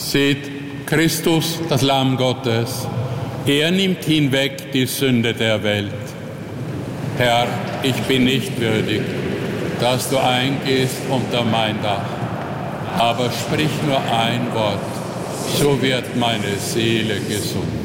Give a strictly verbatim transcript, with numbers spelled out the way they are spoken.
Seht Christus, das Lamm Gottes. Er nimmt hinweg die Sünde der Welt. Herr, ich bin nicht würdig, dass du eingehst unter mein Dach. Aber sprich nur ein Wort, so wird meine Seele gesund.